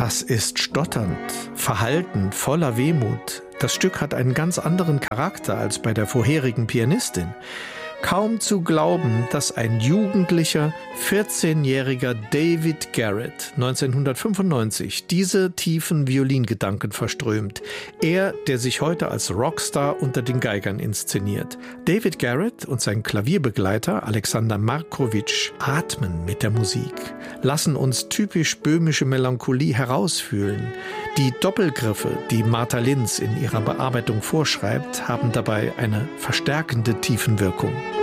Das ist stotternd, verhalten, voller Wehmut. Das Stück hat einen ganz anderen Charakter als bei der vorherigen Pianistin. Kaum zu glauben, dass ein jugendlicher, 14-jähriger David Garrett 1995 diese tiefen Violingedanken verströmt. Er, der sich heute als Rockstar unter den Geigern inszeniert. David Garrett und sein Klavierbegleiter Alexander Markowitsch atmen mit der Musik, lassen uns typisch böhmische Melancholie herausfühlen. Die Doppelgriffe, die Martha Linz in ihrer Bearbeitung vorschreibt, haben dabei eine verstärkende Tiefenwirkung.